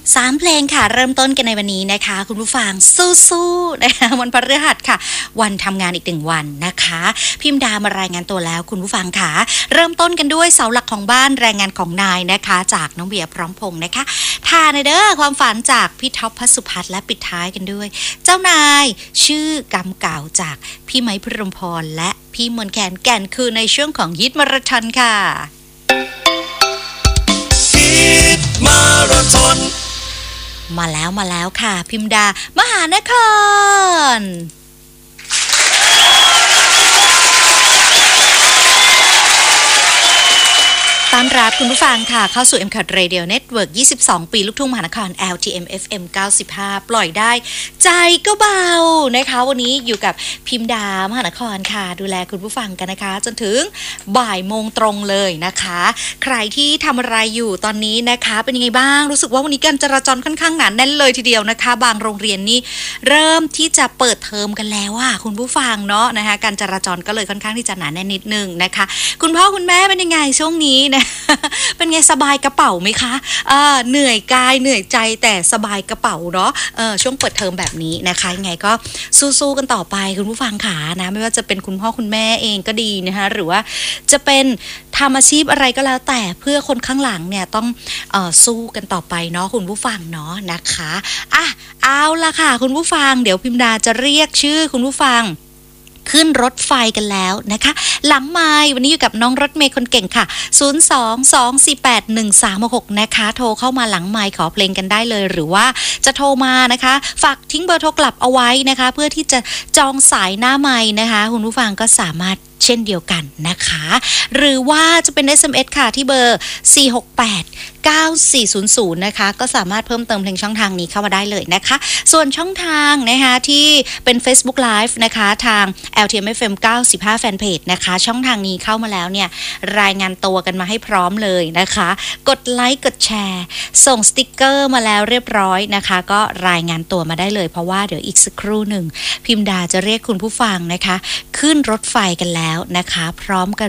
3 เพลงค่ะเริ่มต้นกันในวันนี้นะคะคุณผู้ฟังสู้ๆนะคะวันพฤหัสค่ะวันทำงานอีก1วันนะคะพิมพ์ดามารายงานตัวแล้วคุณผู้ฟังค่ะเริ่มต้นกันด้วยเสาหลักของบ้านแรงงานของนายนะคะจากน้องเบียร์พร้อมพงษ์นะคะทาในเด้อความฝันจากพี่ท็อปพัสุพัฒน์และปิดท้ายกันด้วยเจ้านายชื่อกำเก่าจากพี่ไม้พิรมพรและพี่มนแคนแก่นคือในช่วงของฮิตมาราธอนค่ะฮิตมาราธอนมาแล้วค่ะพิมดามหานครต้อนรับคุณผู้ฟังค่ะเข้าสู่ MCAT Radio Network 22 ปีลูกทุ่งมหานคร LTM FM 95 ปล่อยได้ใจก็เบานะคะวันนี้อยู่กับพิมดามหานครค่ะดูแลคุณผู้ฟังกันนะคะจนถึงบ่ายโมงตรงเลยนะคะใครที่ทำอะไรอยู่ตอนนี้นะคะเป็นยังไงบ้างรู้สึกว่าวันนี้การจราจรค่อนข้างหนาแน่นเลยทีเดียวนะคะบางโรงเรียนนี่เริ่มที่จะเปิดเทอมกันแล้วอ่ะคุณผู้ฟังเนาะนะคะการจราจรก็เลยค่อนข้างที่จะหนาแน่นนิดนึงนะคะคุณพ่อคุณแม่เป็นยังไงช่วงนี้นะเป็นไงสบายกระเป๋าไหมคะเหนื่อยกายเหนื่อยใจแต่สบายกระเป๋าเนาะช่วงเปิดเทอมแบบนี้นะคะยังไงก็สู้ๆกันต่อไปคุณผู้ฟังค่ะนะไม่ว่าจะเป็นคุณพ่อคุณแม่เองก็ดีนะคะหรือว่าจะเป็นทำอาชีพอะไรก็แล้วแต่เพื่อคนข้างหลังเนี่ยต้องสู้กันต่อไปเนาะคุณผู้ฟังเนาะนะคะเอาละค่ะคุณผู้ฟังเดี๋ยวพิมดาจะเรียกชื่อคุณผู้ฟังขึ้นรถไฟกันแล้วนะคะหลังไมค์วันนี้อยู่กับน้องรถเมย์คนเก่งค่ะ02-248-1366นะคะโทรเข้ามาหลังไมค์ขอเพลงกันได้เลยหรือว่าจะโทรมานะคะฝากทิ้งเบอร์โทรกลับเอาไว้นะคะเพื่อที่จะจองสายหน้าไมค์นะคะคุณผู้ฟังก็สามารถเช่นเดียวกันนะคะหรือว่าจะเป็น SMS ค่ะที่เบอร์4689400นะคะก็สามารถเพิ่มเติมเพลงช่องทางนี้เข้ามาได้เลยนะคะส่วนช่องทางนะคะที่เป็น Facebook Live นะคะทาง LTM FM 95 Fanpage นะคะช่องทางนี้เข้ามาแล้วเนี่ยรายงานตัวกันมาให้พร้อมเลยนะคะกดไลค์กดแชร์ส่งสติกเกอร์มาแล้วเรียบร้อยนะคะก็รายงานตัวมาได้เลยเพราะว่าเดี๋ยวอีกสักครู่หนึ่งพิมดาจะเรียกคุณผู้ฟังนะคะขึ้นรถไฟกันแล้วนะคะพร้อมกัน